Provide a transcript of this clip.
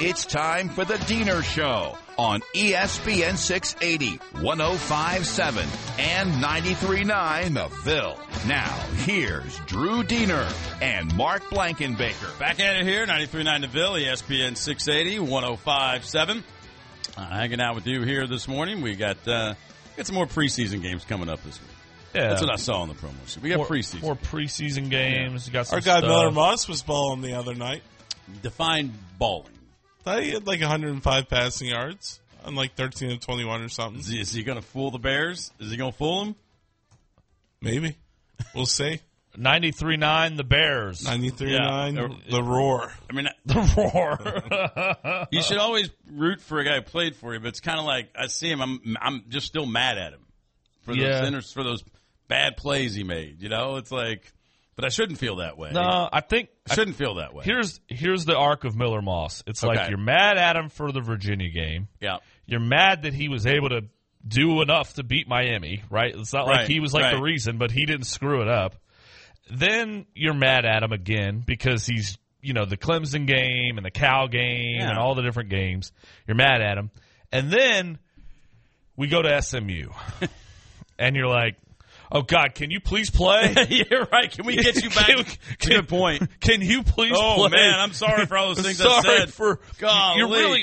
It's time for the Diener Show on ESPN 680, 105.7, and 93.9 The Ville. Now, here's Drew Diener and Mark Blankenbaker. Back at it here, 93.9 The Ville, ESPN 680, 105.7. Hanging out with you here this morning. We got some more preseason games coming up this week. Yeah. That's what I saw on the promo sheet. We got preseason. More preseason games. You got some Our guy stuff. Miller Moss was balling the other night. Define balling. He had like 105 passing yards on like 13 of 21 or something. Is he going to fool the Bears? Is he going to fool them? Maybe. We'll see. 93.9 the Bears. 93.9 the Roar. I mean, The Roar. you should always root for a guy who played for you, but it's kind of like I see him, I'm just still mad at him for those for those bad plays he made. You know, it's like, but I shouldn't feel that way. No, I think I shouldn't feel that way. Here's the arc of Miller Moss. It's like you're mad at him for the Virginia game. Yeah. You're mad that he was able to do enough to beat Miami, right? It's not like he was like the reason, but he didn't screw it up. Then you're mad at him again because he's, the Clemson game and the Cal game and all the different games. You're mad at him. And then we go to SMU. And you're like, oh, God, can you please play? You're right. Can we get you back? Good point. Can you please play? Oh, man, I'm sorry for all those things I said. You're really